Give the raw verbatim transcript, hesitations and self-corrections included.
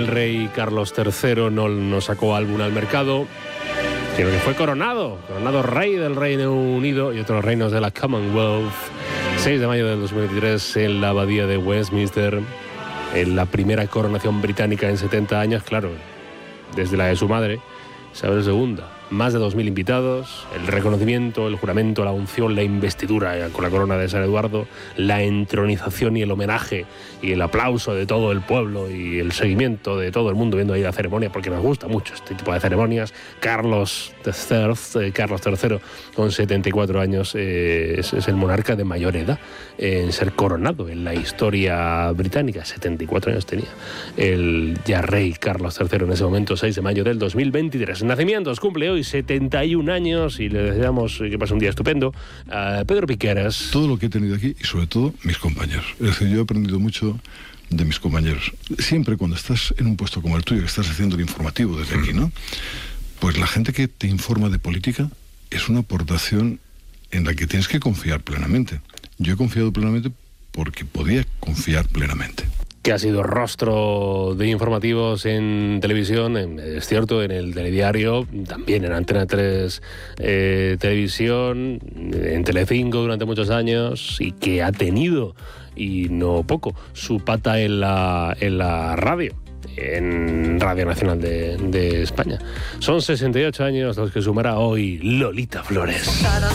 el rey Carlos tercero no, no sacó álbum al mercado, sino que fue coronado, coronado rey del Reino Unido y otros reinos de la Commonwealth. seis de mayo del dos mil veintitrés en la abadía de Westminster, en la primera coronación británica en setenta años, claro, desde la de su madre, Isabel segunda. Más de dos mil invitados, el reconocimiento, el juramento, la unción, la investidura con la corona de San Eduardo, la entronización y el homenaje y el aplauso de todo el pueblo y el seguimiento de todo el mundo viendo ahí la ceremonia, porque nos gusta mucho este tipo de ceremonias. Carlos tercero, eh, Carlos tercero con setenta y cuatro años, eh, es, es el monarca de mayor edad en ser coronado en la historia británica. setenta y cuatro años tenía el ya rey Carlos tercero en ese momento, seis de mayo del dos mil veintitrés. Nacimientos, cumple hoy setenta y un años y le deseamos que pase un día estupendo a Pedro Piqueras. Todo lo que he tenido aquí y sobre todo mis compañeros. Es decir, yo he aprendido mucho de mis compañeros. Siempre cuando estás en un puesto como el tuyo, que estás haciendo el informativo desde aquí, ¿no? Pues la gente que te informa de política es una aportación en la que tienes que confiar plenamente. Yo he confiado plenamente porque podía confiar plenamente. Que ha sido rostro de informativos en televisión, en, es cierto, en el telediario, también en Antena tres eh, Televisión, en Telecinco durante muchos años, y que ha tenido, y no poco, su pata en la, en la radio, en Radio Nacional de, de España. Son sesenta y ocho años los que sumará hoy Lolita Flores.